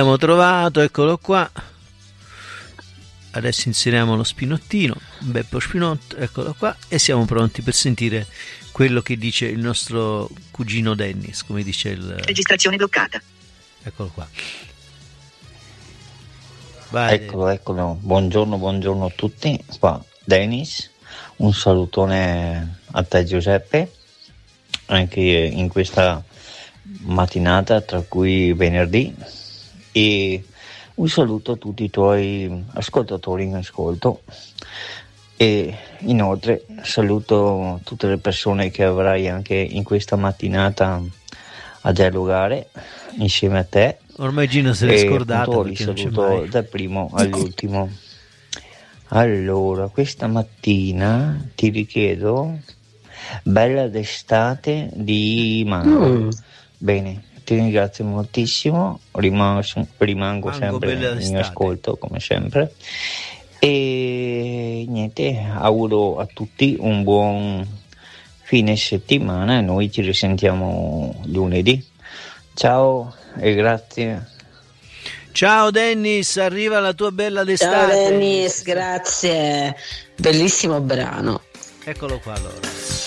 Abbiamo trovato, eccolo qua. Adesso inseriamo lo spinottino, Beppo Spinotto, eccolo qua, e siamo pronti per sentire quello che dice il nostro cugino Dennis, come dice il... Registrazione bloccata. Eccolo qua. Vai. Eccolo. Buongiorno a tutti. Qua Dennis, un salutone a te Giuseppe, anche in questa mattinata, tra cui venerdì, e un saluto a tutti i tuoi ascoltatori in ascolto, e inoltre saluto tutte le persone che avrai anche in questa mattinata a dialogare insieme a te. Ormai Gino se l'è scordato, li saluto dal primo all'ultimo. Allora, questa mattina ti richiedo Bella d'estate di Mango. Bene, ti ringrazio moltissimo, rimango sempre in ascolto come sempre, e niente, auguro a tutti un buon fine settimana e noi ci risentiamo lunedì. Ciao e grazie. Ciao Dennis, arriva la tua Bella d'estate. Ciao Dennis, grazie, bellissimo brano. Eccolo qua allora.